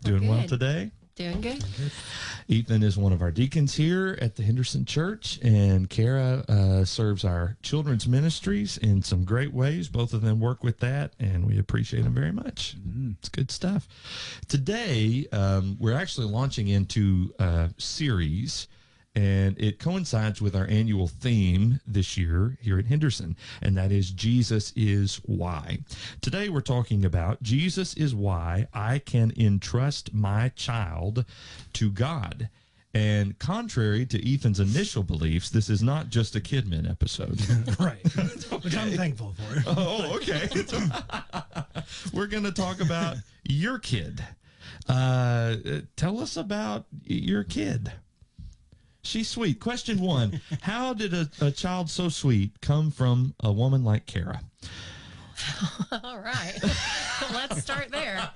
Doing well Good. today? Doing good. Ethan is one of our deacons here at the Henderson Church, and Kara serves our children's ministries in some great ways. Both of them work with that, and we appreciate them very much. It's good stuff. Today, we're actually launching into a series, and it coincides with our annual theme this year here at Henderson, and that is Jesus is Why. Today we're talking about Jesus is why I can entrust my child to God. And contrary to Ethan's initial beliefs, this is not just a Kidmin episode. Right. Which I'm thankful for. Oh, okay. We're going to talk about your kid. Tell us about your kid. She's sweet. Question 1. How did a child so sweet come from a woman like Kara? All right. Let's start there.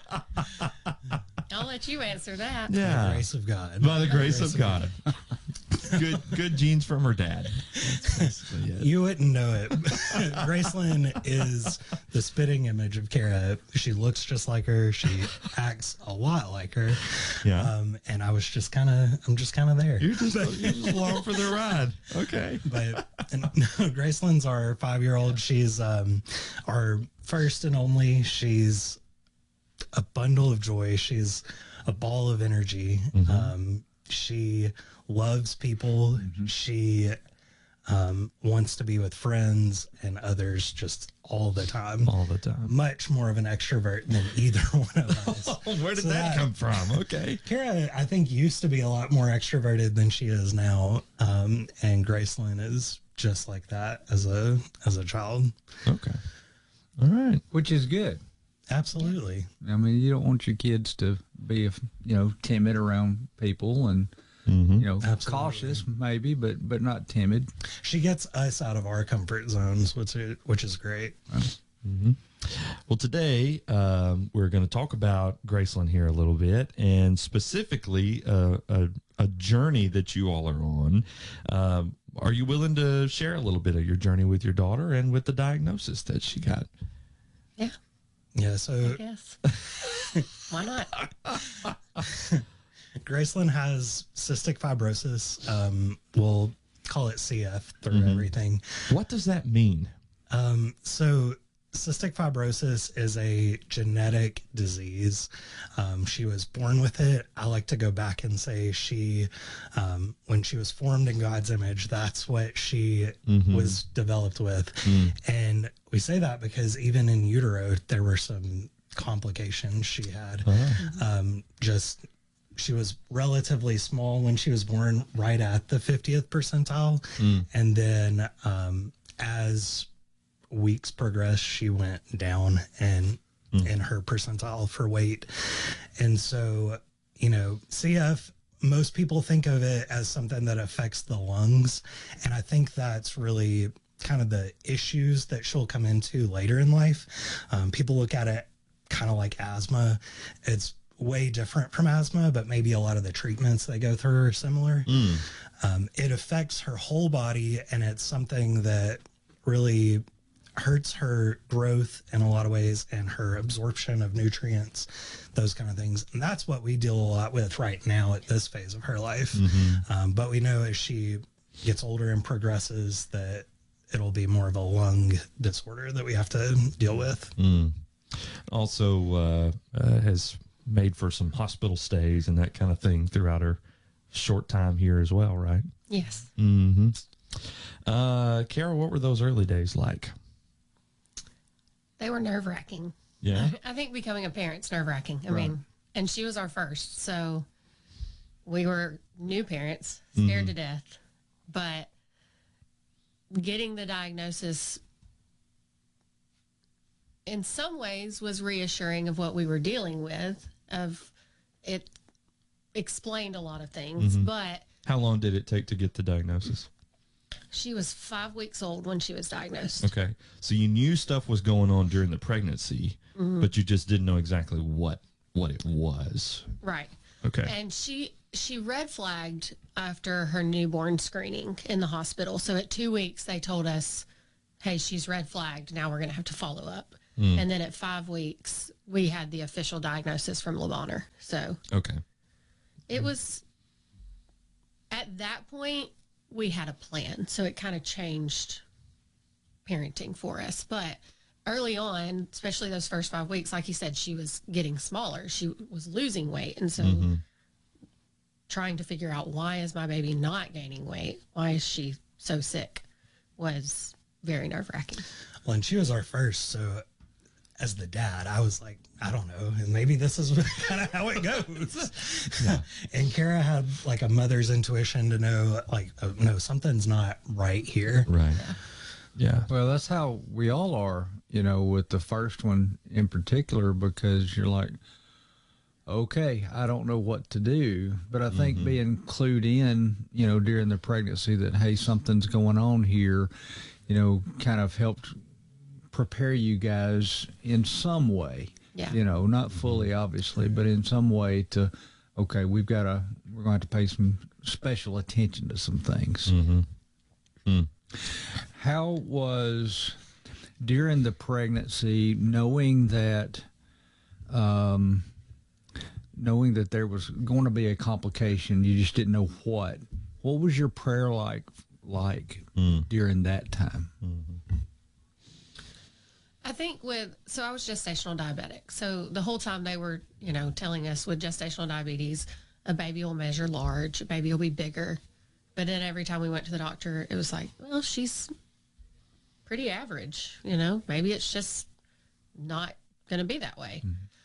I'll let you answer that. By the grace of God. By the grace of God. Good genes from her dad. You wouldn't know it. Gracelyn is the spitting image of Kara. She looks just like her. She acts a lot like her. Yeah. And I'm just kind of there. You're just along for the ride. Okay. But Gracelyn's our 5-year-old. She's our first and only. She's a bundle of joy. She's a ball of energy. She loves people. She wants to be with friends and others just all the time. All the time. Much more of an extrovert than either one of us. Where did that come from? Okay. Kara, I think, used to be a lot more extroverted than she is now. And Gracelyn is just like that as a child. Okay. All right. Which is good. Absolutely. I mean, you don't want your kids to be, timid around people and, Absolutely. cautious maybe, but not timid. She gets us out of our comfort zones, which is great. Well, today we're going to talk about Gracelyn here a little bit, and specifically a journey that you all are on. Are you willing to share a little bit of your journey with your daughter and with the diagnosis that she got? Yeah, Yeah, so I guess. Why not? Gracelyn has cystic fibrosis. We'll call it CF through everything. What does that mean? So cystic fibrosis is a genetic disease. She was born with it. I like to go back and say when she was formed in God's image, that's what she was developed with. And we say that because even in utero, there were some complications she had. She was relatively small when she was born, right at the 50th percentile. And then as weeks progressed, she went down in her percentile for weight. And so, CF, most people think of it as something that affects the lungs. And I think that's really kind of the issues that she'll come into later in life. People look at it kind of like asthma. It's way different from asthma, but maybe a lot of the treatments they go through are similar. It affects her whole body, and it's something that really hurts her growth in a lot of ways and her absorption of nutrients, those kind of things. And that's what we deal a lot with right now at this phase of her life. But we know as she gets older and progresses that it'll be more of a lung disorder that we have to deal with. Also has made for some hospital stays and that kind of thing throughout her short time here as well, right? Yes. Kara, what were those early days like? They were nerve-wracking. Yeah. I think becoming a parent's nerve-wracking. I mean, and she was our first, so we were new parents, scared to death. But getting the diagnosis in some ways was reassuring of what we were dealing with. Of it explained a lot of things, but How long did it take to get the diagnosis? she was 5 weeks old when she was diagnosed. Okay. So you knew stuff was going on during the pregnancy, but you just didn't know exactly what it was. Right. Okay. And she red flagged after her newborn screening in the hospital. So at 2 weeks, they told us, hey, she's red flagged. Now we're going to have to follow up. And then at 5 weeks, we had the official diagnosis from Le Bonheur. So Okay. it was, at that point, we had a plan. So it kind of changed parenting for us. But early on, especially those first 5 weeks, like you said, she was getting smaller. She was losing weight. And so trying to figure out, why is my baby not gaining weight? Why is she so sick? Was very nerve-wracking. Well, and she was our first, so as the dad, I was like, I don't know, and maybe this is kind of how it goes. And Kara had like a mother's intuition to know, like, oh, no, something's not right here. Right. Yeah. Well, that's how we all are, with the first one in particular, because you're like, okay, I don't know what to do. But I think being clued in, during the pregnancy that, hey, something's going on here, kind of helped prepare you guys in some way. Yeah. Not fully, obviously, but in some way to, okay, we're going to have to pay some special attention to some things. How was during the pregnancy, knowing that there was going to be a complication, you just didn't know what was your prayer like during that time? I think so I was gestational diabetic. So the whole time they were, telling us with gestational diabetes, a baby will measure large, a baby will be bigger. But then every time we went to the doctor, it was like, well, she's pretty average, maybe it's just not going to be that way.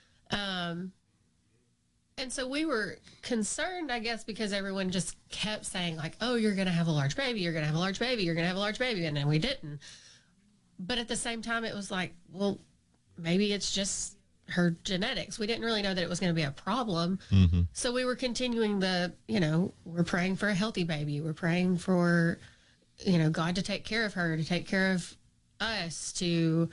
And so we were concerned, I guess, because everyone just kept saying like, oh, you're going to have a large baby. You're going to have a large baby. You're going to have a large baby. And then we didn't. But at the same time, it was like, well, maybe it's just her genetics. We didn't really know that it was going to be a problem. So we were continuing we're praying for a healthy baby. We're praying for, God to take care of her, to take care of us, to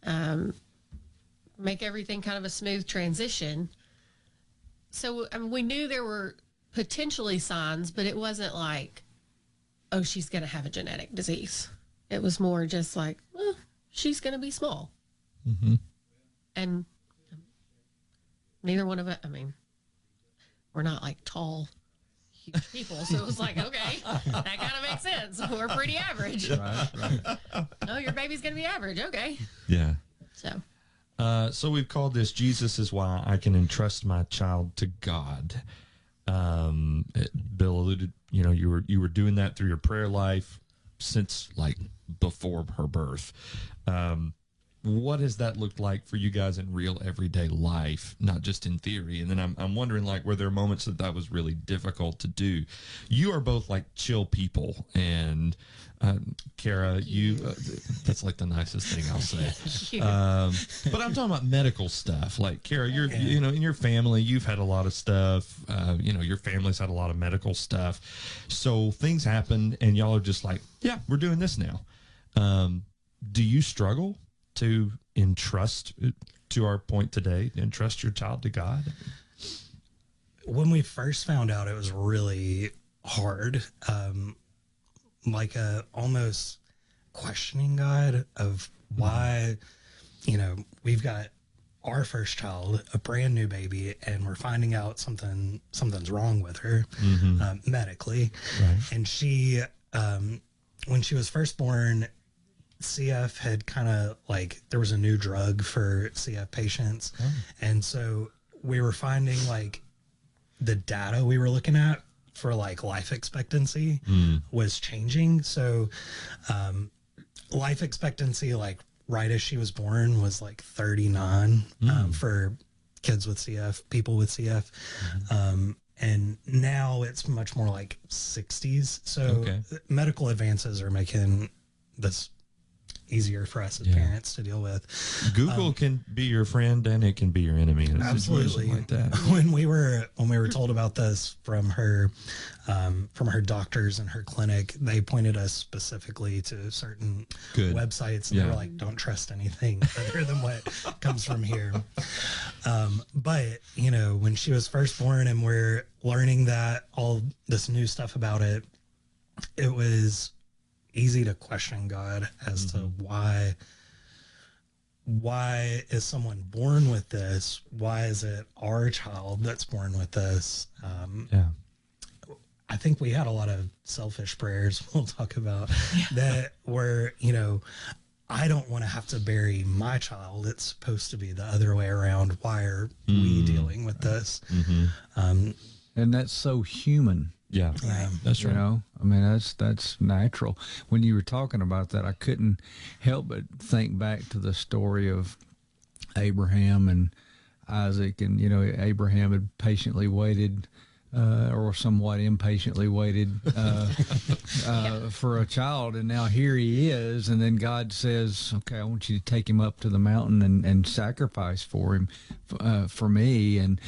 make everything kind of a smooth transition. So we knew there were potentially signs, but it wasn't like, oh, she's going to have a genetic disease. It was more just like, well, she's going to be small. And neither one of us, we're not like tall, huge people. So it was like, okay, that kind of makes sense. We're pretty average. Right. Oh, your baby's going to be average. Okay. Yeah. So We've called this "Jesus is Why I Can Entrust My Child to God." Bill alluded, you were doing that through your prayer life since like before her birth. What has that looked like for you guys in real everyday life, not just in theory? And then I'm wondering, like, were there moments that was really difficult to do? You are both like chill people, and Kara, you that's like the nicest thing I'll say. But I'm talking about medical stuff. Like, Kara, you're in your family, you've had a lot of stuff. Your family's had a lot of medical stuff. So things happen, and y'all are just like, yeah, we're doing this now. Do you struggle to entrust, to our point today, entrust your child to God? When we first found out, it was really hard. Like almost questioning God of why, we've got our first child, a brand new baby, and we're finding out something's wrong with her medically. Right. And she, when she was first born, CF had kind of like, there was a new drug for CF patients. And so we were finding like the data we were looking at for like life expectancy was changing. So life expectancy, like right as she was born, was like 39 for kids with CF, people with CF. And now it's much more like 60s. So medical advances are making this easier for us as parents to deal with. Google can be your friend and it can be your enemy in a situation like that. When we were told about this from her doctors in her clinic, they pointed us specifically to certain websites, and they were like, don't trust anything other than what comes from here. But when she was first born and we're learning that all this new stuff about it, it was easy to question God as to why is someone born with this? Why is it our child that's born with this? Yeah. I think we had a lot of selfish prayers we'll talk about that where, I don't want to have to bury my child. It's supposed to be the other way around. Why are we dealing with this? And that's so human. Yeah. That's right. I mean, that's natural. When you were talking about that, I couldn't help but think back to the story of Abraham and Isaac. And, Abraham had patiently waited or somewhat impatiently waited for a child, and now here he is, and then God says, okay, I want you to take him up to the mountain and sacrifice for him, for me, and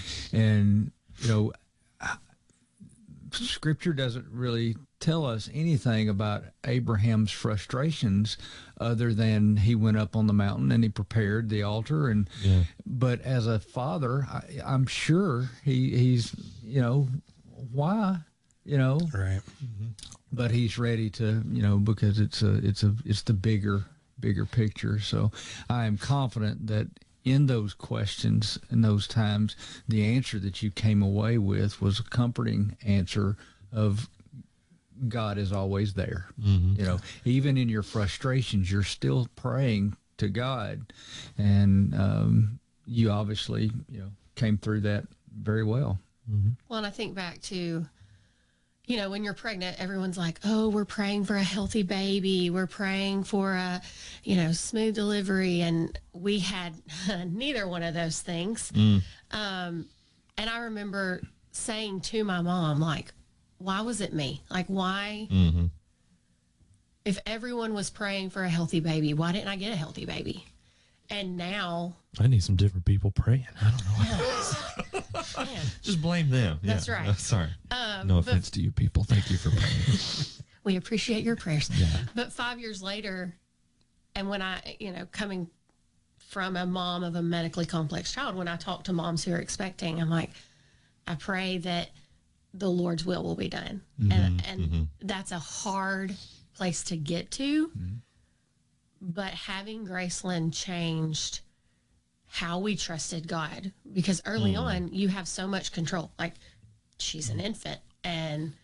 Scripture doesn't really tell us anything about Abraham's frustrations other than he went up on the mountain and he prepared the altar, but as a father, I'm sure he's why, Right. but he's ready to, because it's the bigger picture. So I am confident that in those questions and those times, the answer that you came away with was a comforting answer of God is always there. Even in your frustrations, you're still praying to God, and you obviously came through that very well. Well, and I think back to, when you're pregnant, everyone's like, oh, we're praying for a healthy baby. We're praying for a, smooth delivery. And we had neither one of those things. And I remember saying to my mom, like, why was it me? Like, why, if everyone was praying for a healthy baby, why didn't I get a healthy baby? And now I need some different people praying. I don't know. Just blame them. That's right. Sorry. No offense to you people. Thank you for praying. We appreciate your prayers. Yeah. But 5 years later, and when I, coming from a mom of a medically complex child, when I talk to moms who are expecting, I'm like, I pray that the Lord's will be done. And that's a hard place to get to. But having Graceland changed how we trusted God, because early on you have so much control. Like, she's an infant and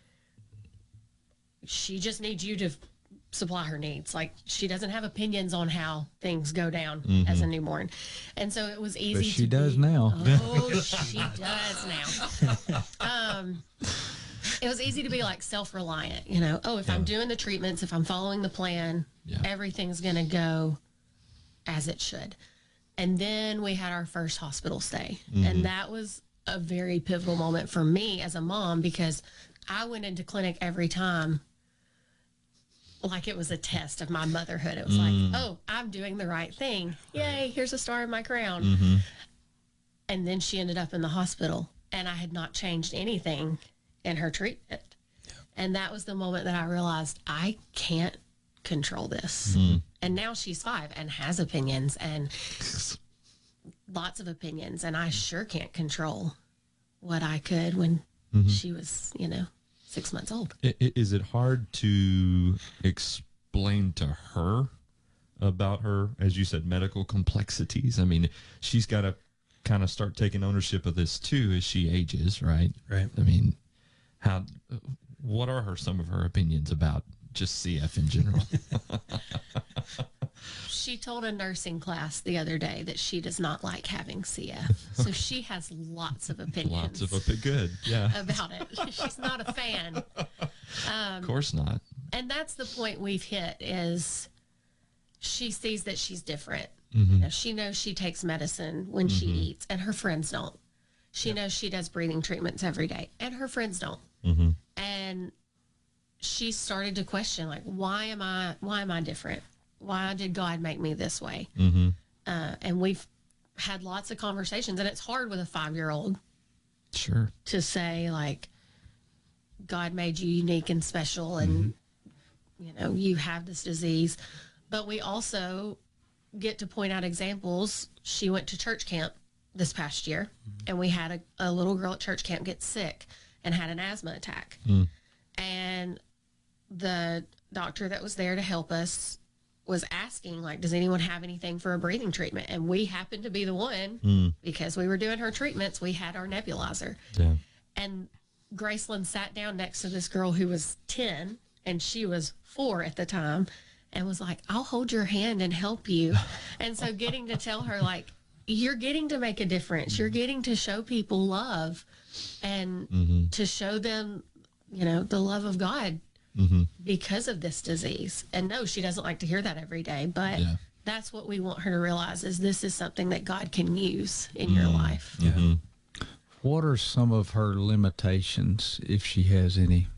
she just needs you to supply her needs. Like, she doesn't have opinions on how things go down as a newborn. And so it was easy. But she does now. Oh, she does now. It was easy to be like self-reliant, if I'm doing the treatments, if I'm following the plan, everything's going to go as it should. And then we had our first hospital stay. And that was a very pivotal moment for me as a mom, because I went into clinic every time like it was a test of my motherhood. It was like, oh, I'm doing the right thing. Yay, here's a star in my crown. And then she ended up in the hospital, and I had not changed anything in her treatment. And that was the moment that I realized I can't control this. And now she's 5 and has opinions and lots of opinions. And I sure can't control what I could when she was, 6 months old. Is it hard to explain to her about her, as you said, medical complexities? I mean, she's got to kind of start taking ownership of this too as she ages, right? Right. I mean, what are some of her opinions about just CF in general? She told a nursing class the other day that she does not like having CF. So she has lots of opinions. Good. Yeah. About it. She's not a fan. Of course not. And that's the point we've hit, is she sees that she's different. She knows she takes medicine when she eats, and her friends don't. She knows she does breathing treatments every day, and her friends don't. And she started to question, like, why am I different? Why did God make me this way? And we've had lots of conversations, and it's hard with a 5-year-old. Sure. To say, like, God made you unique and special, and, you have this disease. But we also get to point out examples. She went to church camp this past year, and we had a little girl at church camp get sick and had an asthma attack. And the doctor that was there to help us was asking, like, does anyone have anything for a breathing treatment? And we happened to be the one because we were doing her treatments. We had our nebulizer. Yeah. And Graceland sat down next to this girl who was 10 and she was 4 at the time and was like, I'll hold your hand and help you. And so getting to tell her, like, you're getting to make a difference. You're getting to show people love and to show them, you know, the love of God because of this disease. And no, she doesn't like to hear that every day, but that's what we want her to realize is this is something that God can use in your life. Yeah. What are some of her limitations, if she has any?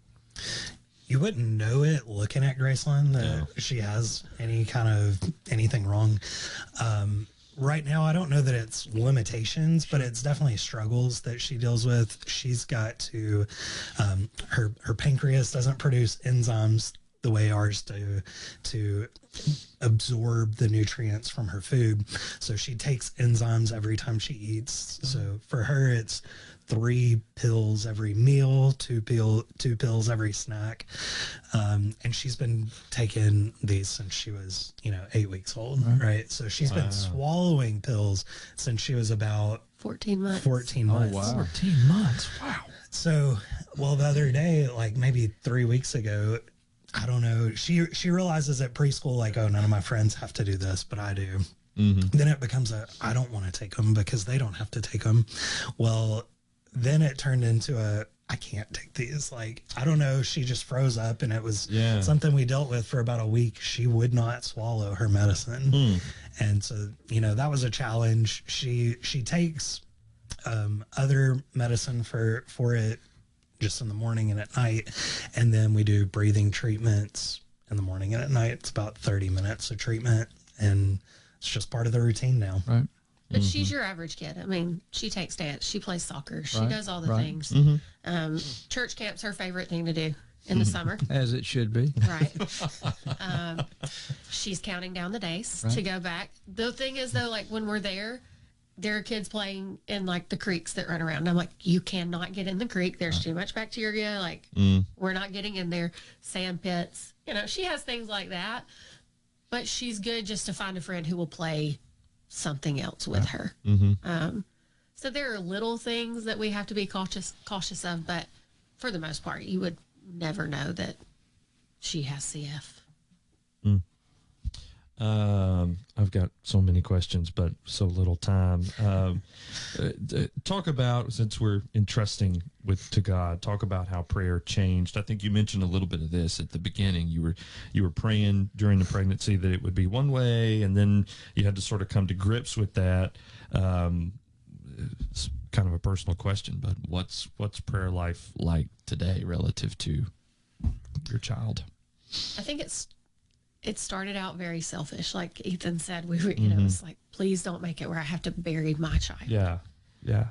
You wouldn't know it looking at Graceland that she has any kind of anything wrong. Right now, I don't know that it's limitations, but it's definitely struggles that she deals with. She's got to, her pancreas doesn't produce enzymes the way ours do to absorb the nutrients from her food. So she takes enzymes every time she eats. So for her, it's 3 pills every meal, 2 pills every snack. And she's been taking these since she was, 8 weeks old, right? So she's been swallowing pills since she was about 14 months. 14 months. Oh, wow. 14 months. Wow. So, well, the other day, like maybe 3 weeks ago, I don't know, she realizes at preschool, like, oh, none of my friends have to do this, but I do. Then it becomes I don't want to take them because they don't have to take them. Well, then it turned into I can't take these. Like, I don't know. She just froze up, and it was something we dealt with for about a week. She would not swallow her medicine. And so, that was a challenge. She takes other medicine for it just in the morning and at night. And then we do breathing treatments in the morning and at night. It's about 30 minutes of treatment, and it's just part of the routine now. Right. But she's your average kid. I mean, she takes dance, she plays soccer, she does all the things. Church camp's her favorite thing to do in the summer. As it should be. Right. She's counting down the days to go back. The thing is, though, like when we're there are kids playing in like the creeks that run around. I'm like, you cannot get in the creek. There's too much bacteria. Like, we're not getting in there. Sand pits. She has things like that. But she's good just to find a friend who will play something else with her. So there are little things that we have to be cautious of, but for the most part, you would never know that she has CF. I've got so many questions, but so little time. Talk about, since we're entrusting to God, talk about how prayer changed. I think you mentioned a little bit of this at the beginning. You were praying during the pregnancy that it would be one way, and then you had to sort of come to grips with that. It's kind of a personal question, but what's prayer life like today relative to your child? I think it started out very selfish. Like Ethan said, we were, it's like, please don't make it where I have to bury my child. Yeah. Yeah.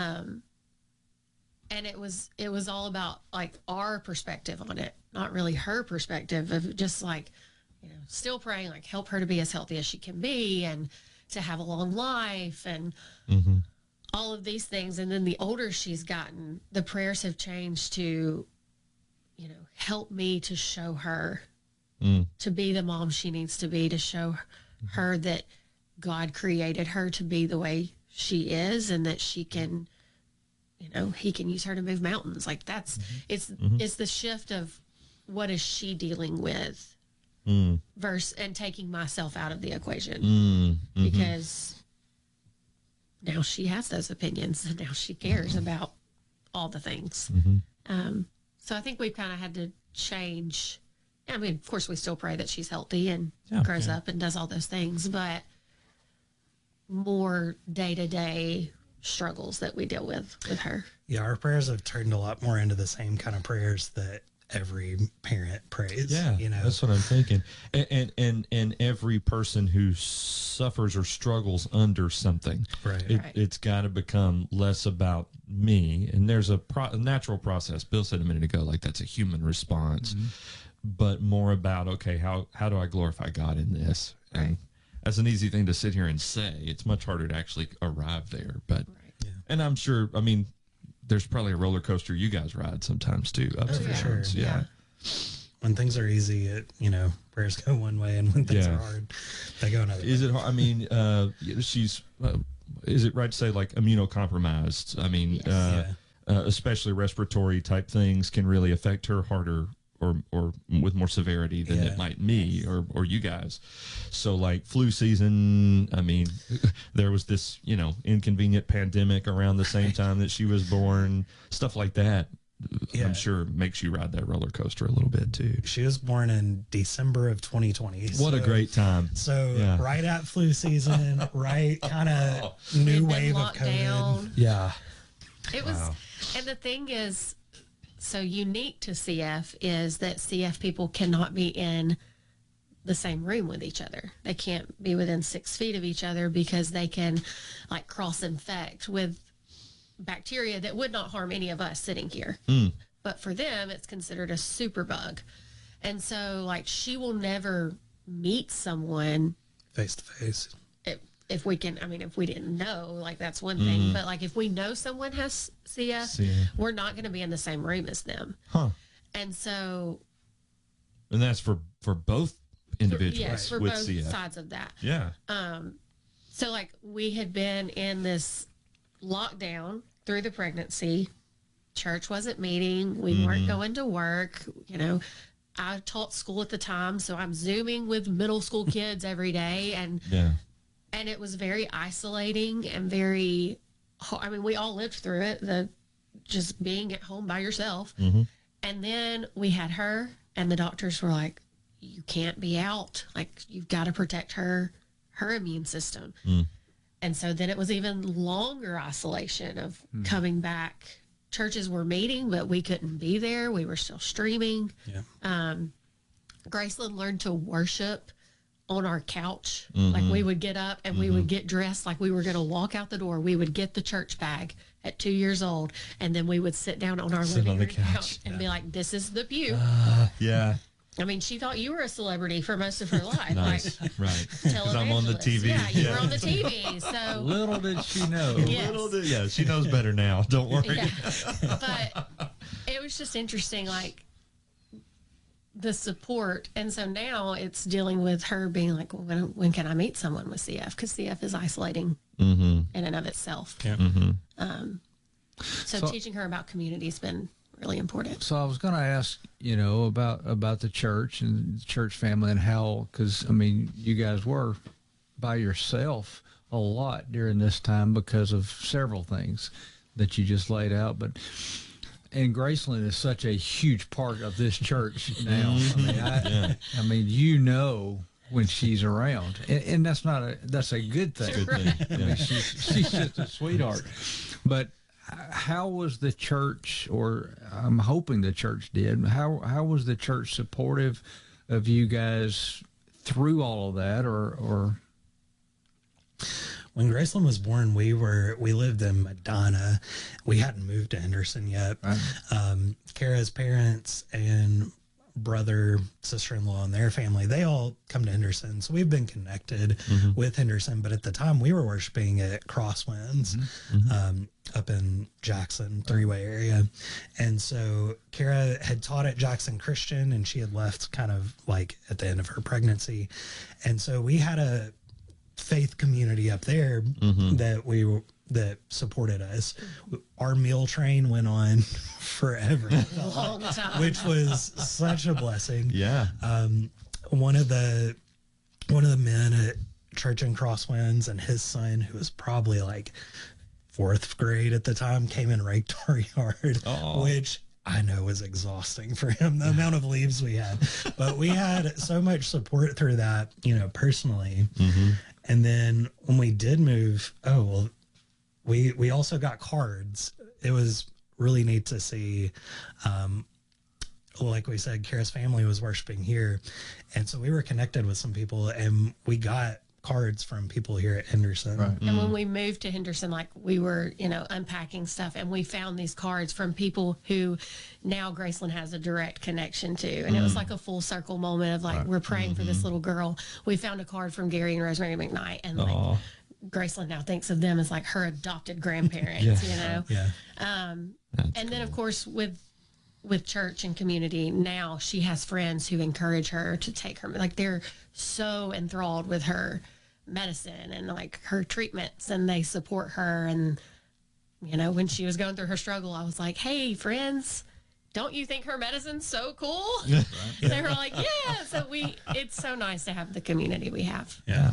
And it was all about like our perspective on it, not really her perspective of just like, still praying, like help her to be as healthy as she can be and to have a long life and all of these things. And then the older she's gotten, the prayers have changed to, help me to show her to be the mom she needs to be, to show her that God created her to be the way she is and that she can, he can use her to move mountains. Like that's, it's the shift of what is she dealing with versus and taking myself out of the equation because now she has those opinions and now she cares about all the things. So I think we've kind of had to change. I mean, of course, we still pray that she's healthy and grows up and does all those things, but more day-to-day struggles that we deal with her. Yeah, our prayers have turned a lot more into the same kind of prayers that every parent prays. Yeah, that's what I'm thinking. And every person who suffers or struggles under something, it's got to become less about me. And there's a natural process. Bill said a minute ago, like that's a human response. But more about, okay, how do I glorify God in this? And that's an easy thing to sit here and say. It's much harder to actually arrive there. But and I'm sure, I mean, there's probably a roller coaster you guys ride sometimes too. Ups and downs. Yeah. when things are easy, prayers go one way, and when things are hard, they go another way. Is it hard? I mean, she's, is it right to say like immunocompromised? I mean, especially respiratory type things can really affect her harder or with more severity than it might me or you guys. So like flu season, I mean, there was this, inconvenient pandemic around the same time that she was born, stuff like that. I'm sure makes you ride that roller coaster a little bit too. She was born in December of 2020. What a great time. So right at flu season, right kind of new wave of COVID. Down. Yeah. It was, and the thing is, so unique to CF is that CF people cannot be in the same room with each other. They can't be within 6 feet of each other because they can like cross infect with bacteria that would not harm any of us sitting here. But for them, it's considered a super bug. And so like she will never meet someone face to face. If we can, I mean, if we didn't know, like that's one thing, but like if we know someone has CF, we're not going to be in the same room as them. And so, and that's for both individuals. Yes, for with both CF. sides of that. Yeah. So like we had been in this lockdown through the pregnancy. Church wasn't meeting. We weren't going to work. I taught school at the time, so I'm Zooming with middle school kids every day, and it was very isolating and very. I mean, we all lived through it. Just being at home by yourself, and then we had her, and the doctors were like, "You can't be out. Like you've got to protect her immune system." And so then it was even longer isolation of coming back. Churches were meeting, but we couldn't be there. We were still streaming. Graceland learned to worship on our couch. Like we would get up and we would get dressed like we were going to walk out the door. We would get the church bag at 2 years old, and then we would sit down on our living room couch and be like, "This is the pew." I mean, she thought you were a celebrity for most of her life. Nice. Like, right. Because I'm on the TV. Yeah, you were on the TV. So Little did she know. Yes. She knows better now. Don't worry. Yeah. But it was just interesting, like the support. And so now it's dealing with her being like, well, when can I meet someone with CF? Because CF is isolating in and of itself. So teaching her about community has been really important. So I was going to ask, about the church and the church family and how, because, I mean, you guys were by yourself a lot during this time because of several things that you just laid out. And Graceland is such a huge part of this church now. I mean, when she's around, and that's a good thing. I mean, she's just a sweetheart. But how was the church, or I'm hoping the church did, how was the church supportive of you guys through all of that, or when Graceland was born, we lived in Madonna. We hadn't moved to Henderson yet. Right. Kara's parents and brother, sister-in-law, and their family, they all come to Henderson. So we've been connected with Henderson. But at the time, we were worshiping at Crosswinds up in Jackson, three-way area. And so Kara had taught at Jackson Christian, and she had left kind of like at the end of her pregnancy. And so we had a faith community up there that supported us. Our meal train went on forever, Long time. which was such a blessing. Yeah. One of the men at Church in Crosswinds and his son, who was probably like 4th grade at the time, came and raked our yard, which I know was exhausting for him, the amount of leaves we had. But we had so much support through that, personally. And then when we did move, we also got cards. It was really neat to see. Like we said, Kara's family was worshiping here. And so we were connected with some people, and we got cards from people here at Henderson. Right. And when we moved to Henderson, like we were, unpacking stuff, and we found these cards from people who now Graceland has a direct connection to. And it was like a full circle moment of like, we're praying for this little girl. We found a card from Gary and Rosemary McKnight, and like Graceland now thinks of them as like her adopted grandparents, Yeah. And then of course with with church and community, now she has friends who encourage her to take her, like they're so enthralled with her medicine and like her treatments, and they support her. And, you know, when she was going through her struggle, I was like, hey, friends, don't you think her medicine's so cool? Right. They were like, yeah. So it's so nice to have the community we have. Yeah.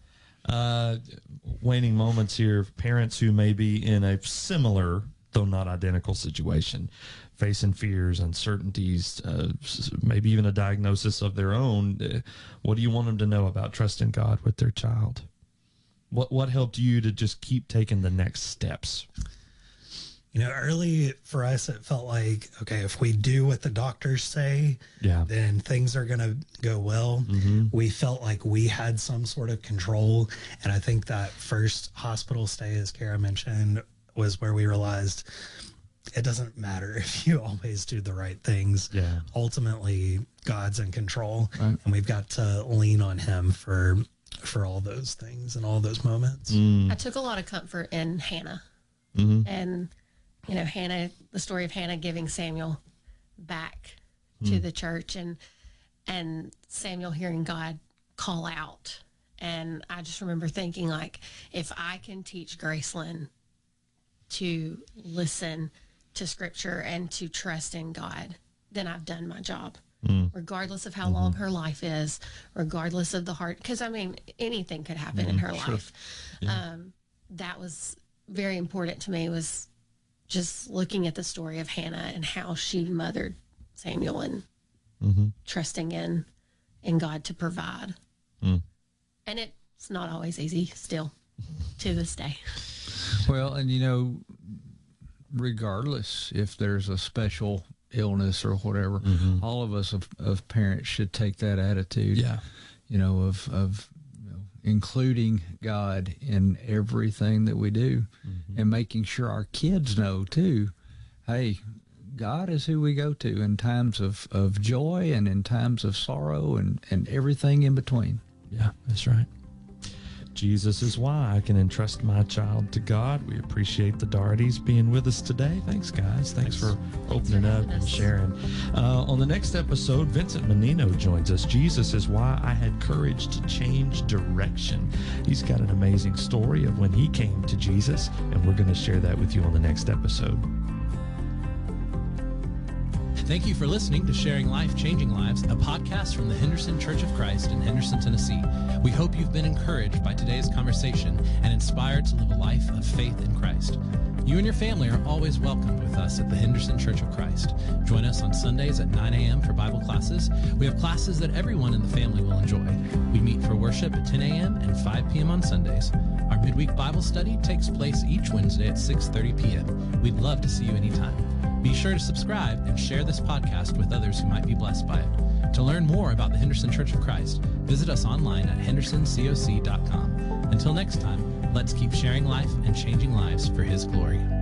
Waning moments here, parents who may be in a similar, though not identical situation, facing fears, uncertainties, maybe even a diagnosis of their own. What do you want them to know about trusting God with their child? What helped you to just keep taking the next steps? You know, early for us, it felt like, okay, if we do what the doctors say, then things are going to go well. We felt like we had some sort of control. And I think that first hospital stay, as Kara mentioned, was where we realized it doesn't matter if you always do the right things. Yeah. Ultimately, God's in control, right, and we've got to lean on him for all those things and all those moments. I took a lot of comfort in Hannah. And, you know, Hannah, the story of Hannah giving Samuel back to the church, and Samuel hearing God call out. And I just remember thinking, like, if I can teach Gracelyn to listen to scripture and to trust in God, then I've done my job, regardless of how long her life is, regardless of the heart. Because, I mean, anything could happen in her life. Yeah. That was very important to me, was just looking at the story of Hannah and how she mothered Samuel and trusting in God to provide. And it's not always easy still to this day. Well, and, you know, regardless if there's a special illness or whatever, all of us of parents should take that attitude, you know, of you know, including God in everything that we do, and making sure our kids know too, hey, God is who we go to in times of joy and in times of sorrow and everything in between. Yeah, that's right. Jesus is why I can entrust my child to God. We appreciate the Daughertys being with us today. Thanks, guys. Thanks for opening up and sharing. On the next episode, Vincent Menino joins us. Jesus is why I had courage to change direction. He's got an amazing story of when he came to Jesus, and we're going to share that with you on the next episode. Thank you for listening to Sharing Life, Changing Lives, a podcast from the Henderson Church of Christ in Henderson, Tennessee. We hope you've been encouraged by today's conversation and inspired to live a life of faith in Christ. You and your family are always welcomed with us at the Henderson Church of Christ. Join us on Sundays at 9 a.m. for Bible classes. We have classes that everyone in the family will enjoy. We meet for worship at 10 a.m. and 5 p.m. on Sundays. Our midweek Bible study takes place each Wednesday at 6:30 p.m. We'd love to see you anytime. Be sure to subscribe and share this podcast with others who might be blessed by it. To learn more about the Henderson Church of Christ, visit us online at hendersoncoc.com. Until next time, let's keep sharing life and changing lives for His glory.